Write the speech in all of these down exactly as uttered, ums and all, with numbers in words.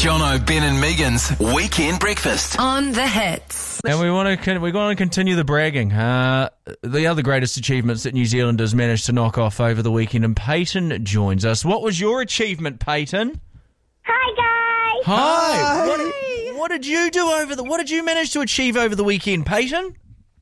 Jono, Ben and Megan's Weekend Breakfast. On the Hits. And we want to we want to continue the bragging. Uh, the other greatest achievements that New Zealanders managed to knock off over the weekend, and Peyton joins us. What was your achievement, Peyton? Hi, guys. Hi. Hi. What, did, what did you do over the? What did you manage to achieve over the weekend, Peyton?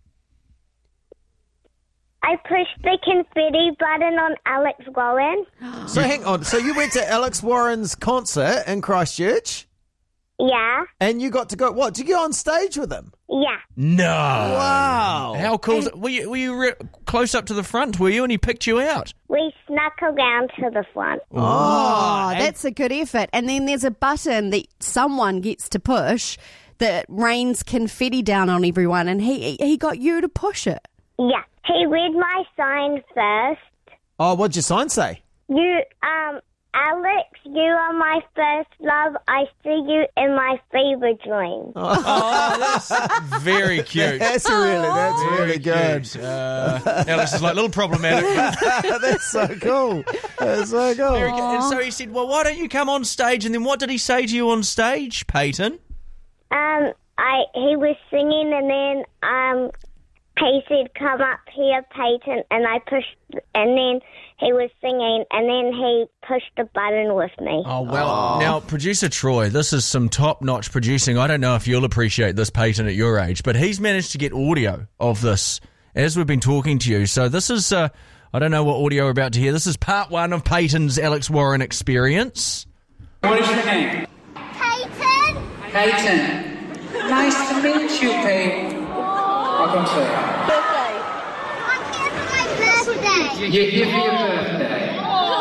I pushed the confetti button on Alex Warren. So hang on. So you went to Alex Warren's concert in Christchurch, Yeah, and you got to go. What? Did you go on stage with him? yeah. No. Wow. How cool! is it? Were you, were you re- close up to the front? Were you? And he picked you out. We snuck around to the front. Oh, and- that's a good effort. And then there's a button that someone gets to push that rains confetti down on everyone, and he he got you to push it. Yeah. He read my sign first. Oh, what'd your sign say? You, um, Alex, you are my first love. I see you in my fever dream. Oh, that's very cute. That's really, that's Very really good. cute. Uh, Alex is like a little problematic. But That's so cool. That's so cool. very good. And so he said, well, why don't you come on stage? And then what did he say to you on stage, Peyton? Um, I he was singing, and then um, he said, "Come up here, Peyton," and I pushed, and then he was singing, and then he pushed the button with me. Oh, well, now, producer Troy, this is some top-notch producing. I don't know if you'll appreciate this, Peyton, at your age, but he's managed to get audio of this as we've been talking to you. So this is, uh, I don't know what audio we're about to hear. This is part one of Peyton's Alex Warren experience. What is your name? Peyton. Peyton. Nice to meet you, Peyton. Welcome, sir. I'm here for my birthday. You're here for your birthday.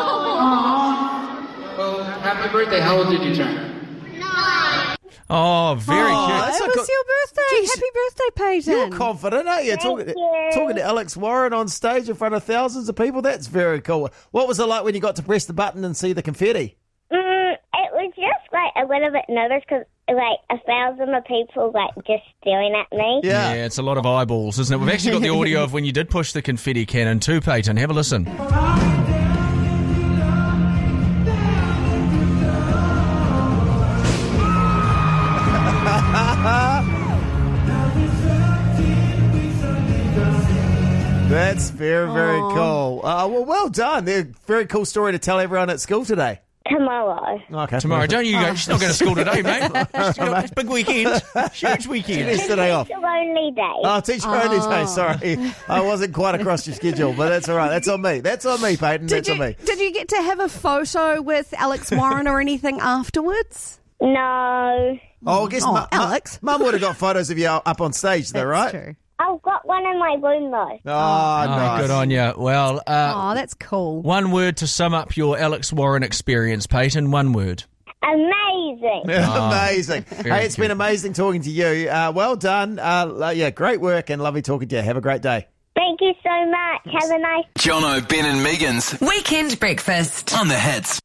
Aww. Well, happy birthday. How old did you turn? No. Oh, very Oh, cute. that's It a was good- your birthday. Jeez. Happy birthday, Peyton. You're confident, aren't you? Talking, you. talking to Alex Warren on stage in front of thousands of people. That's very cool. What was it like when you got to press the button and see the confetti? Mm, it was just like a little bit nervous because like a thousand of people like just staring at me. Yeah. Yeah, it's a lot of eyeballs, isn't it? We've actually got the audio of when you did push the confetti cannon too, Peyton. Have a listen. That's very, very cool. Uh, well, well done. They're very cool story to tell everyone at school today. Tomorrow. Okay. Tomorrow, don't you go? She's not going to school today, mate. She's got this big weekend. Huge weekend. It's today off. It's a lonely day. Oh, teacher only day. Sorry, I wasn't quite across your schedule, but that's all right. That's on me. That's on me, Peyton. Did That's you, on me. did you get to have a photo with Alex Warren or anything afterwards? No. Oh, I guess Oh, Mum- Alex. Mum would have got photos of you up on stage, though, right? That's true. I've got one in my room though. Oh, Oh, nice. good on you. Well, uh, Oh, that's cool. one word to sum up your Alex Warren experience, Peyton. One word. Amazing. Amazing. very Hey, it's good. been amazing talking to you. Uh, well done. Uh, yeah, great work and lovely talking to you. Have a great day. Thank you so much. Have a nice Jono, Ben and Megan's Weekend Breakfast. On the Hits.